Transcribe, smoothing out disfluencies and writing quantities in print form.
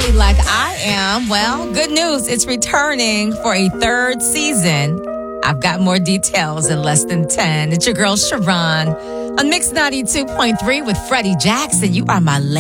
family like I am, well, good news. It's returning for a third season. I've got more details in less than 10. It's your girl, Sharon, on Mix 92.3 with Freddie Jackson. You are my